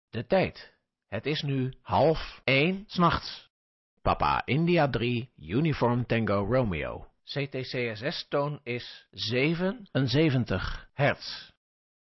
De tijd. Het is nu 12:30 's nachts. Papa India 3, Uniform Tango Romeo. CTCSS-toon is 77 hertz.